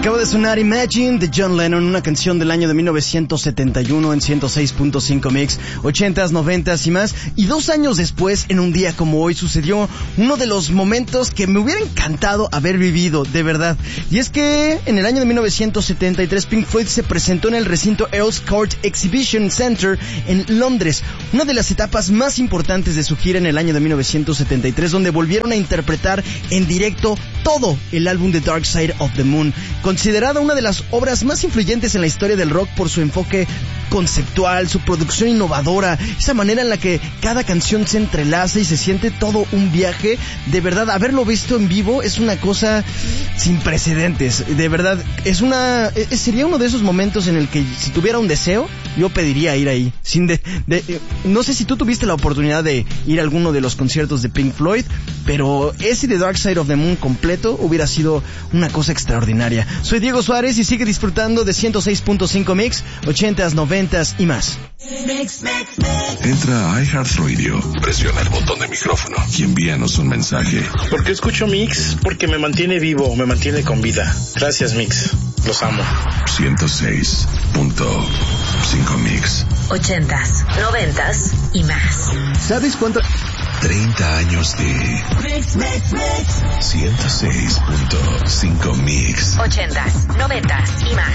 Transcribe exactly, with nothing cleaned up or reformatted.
Acaba de sonar Imagine de John Lennon, una canción del año de mil novecientos setenta y uno en ciento seis punto cinco Mix, ochentas, noventas y más. Y dos años después, en un día como hoy, sucedió uno de los momentos que me hubiera encantado haber vivido, de verdad. Y es que en el año de mil novecientos setenta y tres Pink Floyd se presentó en el recinto Earl's Court Exhibition Center en Londres, una de las etapas más importantes de su gira en el año de mil novecientos setenta y tres, donde volvieron a interpretar en directo todo el álbum The Dark Side of the Moon, considerada una de las obras más influyentes en la historia del rock por su enfoque conceptual, su producción innovadora, esa manera en la que cada canción se entrelaza y se siente todo un viaje. De verdad, haberlo visto en vivo es una cosa sin precedentes. De verdad, es una sería uno de esos momentos en el que si tuviera un deseo, yo pediría ir ahí. Sin de, de, no sé si tú tuviste la oportunidad de ir a alguno de los conciertos de Pink Floyd, pero ese The Dark Side of the Moon completo hubiera sido una cosa extraordinaria. Soy Diego Suárez y sigue disfrutando de ciento seis punto cinco Mix, ochentas, noventas y más. Entra a iHeartRadio, presiona el botón de micrófono y envíanos un mensaje. ¿Por qué escucho Mix? Porque me mantiene vivo, me mantiene con vida. Gracias, Mix. Los amo. ciento seis punto cinco Mix. Ochentas, noventas y más. ¿Sabes cuánto? treinta años de Mix, mix, mix. ciento seis punto cinco Mix. Ochentas, noventas y más.